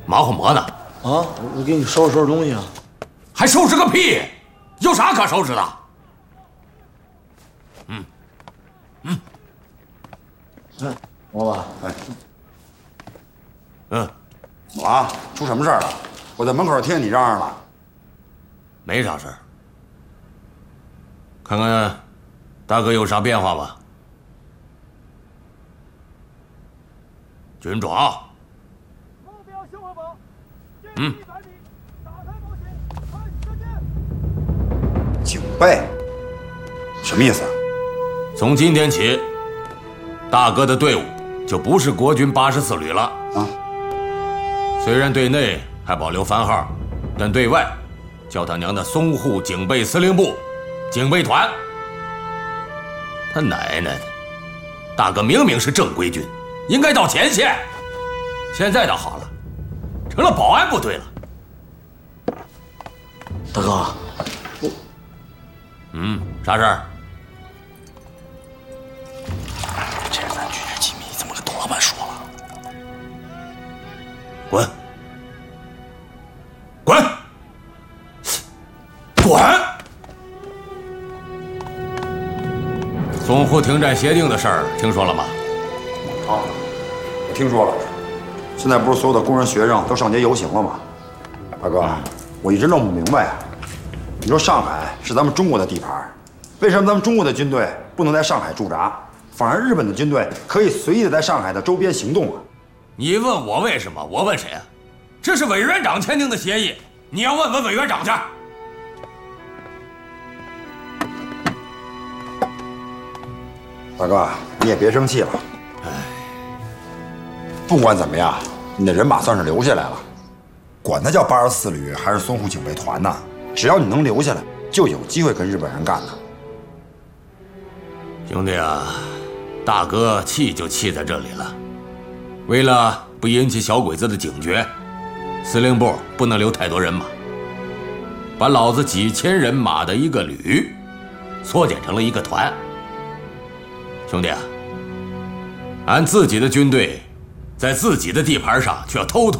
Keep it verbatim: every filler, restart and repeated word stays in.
忙活么呢？ 啊，我给你收拾收拾东西啊。 还收拾个屁！有啥可收拾的？嗯，嗯。 哎，王老板， 哎， 嗯， 怎么了？出什么事儿了？我在门口听见你嚷嚷了。 没啥事儿。看看大哥有啥变化吗？军长。 目标消化堡， 嗯。 打开保险，看射箭。 警备？什么意思啊？ 从今天起，大哥的队伍就不是国军八十四旅了啊。虽然队内还保留番号，但对外叫他娘的淞沪警备司令部警备团。他奶奶的！大哥明明是正规军，应该到前线，现在倒好了，成了保安部队了。 大哥，我…… 嗯，啥事儿？ 这是咱军事机密，怎么跟董老板说了？ 滚！滚！滚！淞沪停战协定的事儿听说了吗？ 啊，我听说了。现在不是所有的工人学生都上街游行了吗？大哥，我一直弄不明白啊。你说上海是咱们中国的地盘，为什么咱们中国的军队不能在上海驻扎，反而日本的军队可以随意的在上海的周边行动啊？ 你问我为什么？我问谁啊？这是委员长签订的协议，你要问问委员长去。 大哥，你也别生气了。哎，不管怎么样，你的人马算是留下来了。管他叫八十四旅还是淞沪警备团呢，只要你能留下来，就有机会跟日本人干呢。 兄弟啊，大哥气就气在这里了。为了不引起小鬼子的警觉，司令部不能留太多人马，把老子几千人马的一个旅缩减成了一个团。兄弟啊，俺自己的军队在自己的地盘上却要偷偷